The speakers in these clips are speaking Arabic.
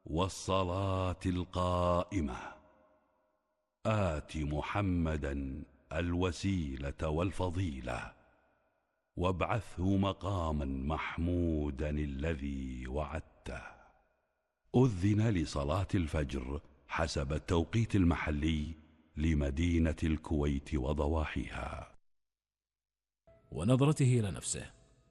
والصلاة القائمة آت محمدا الوسيلة والفضيلة وابعثه مقاما محمودا الذي وعدته. أذن لصلاة الفجر حسب التوقيت المحلي لمدينة الكويت وضواحيها. ونظرته إلى نفسه.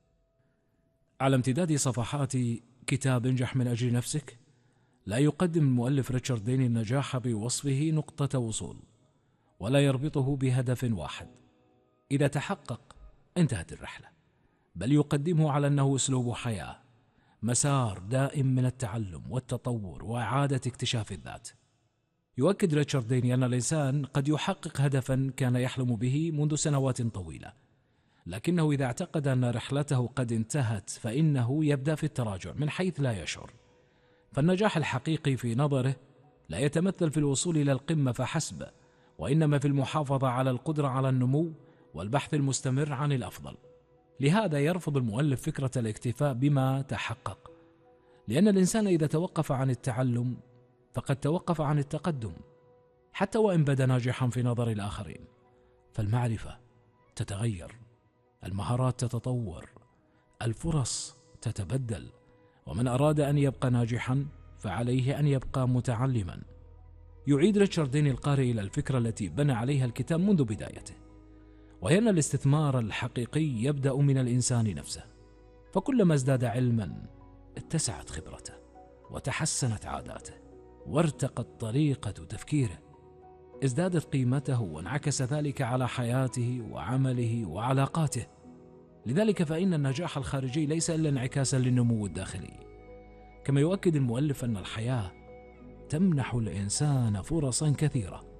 على امتداد صفحات كتاب انجح من أجل نفسك، لا يقدم المؤلف ريتشارد ديني النجاح بوصفه نقطة وصول، ولا يربطه بهدف واحد إذا تحقق انتهت الرحلة، بل يقدمه على أنه أسلوب حياة، مسار دائم من التعلم والتطور وإعادة اكتشاف الذات. يؤكد ريتشارد ديني أن الإنسان قد يحقق هدفا كان يحلم به منذ سنوات طويلة، لكنه إذا اعتقد أن رحلته قد انتهت فإنه يبدأ في التراجع من حيث لا يشعر. فالنجاح الحقيقي في نظره لا يتمثل في الوصول إلى القمة فحسب، وإنما في المحافظة على القدرة على النمو والبحث المستمر عن الأفضل. لهذا يرفض المؤلف فكرة الاكتفاء بما تحقق، لأن الإنسان إذا توقف عن التعلم فقد توقف عن التقدم، حتى وإن بدا ناجحا في نظر الآخرين. فالمعرفة تتغير، المهارات تتطور، الفرص تتبدل، ومن أراد أن يبقى ناجحا فعليه أن يبقى متعلما. يعيد ريتشارد ديني القارئ إلى الفكرة التي بنى عليها الكتاب منذ بدايته، وهي أن الاستثمار الحقيقي يبدأ من الإنسان نفسه. فكلما ازداد علما اتسعت خبرته وتحسنت عاداته وارتقت طريقة تفكيره، ازدادت قيمته وانعكس ذلك على حياته وعمله وعلاقاته. لذلك فإن النجاح الخارجي ليس إلا انعكاسا للنمو الداخلي. كما يؤكد المؤلف أن الحياة تمنح الإنسان فرصا كثيرة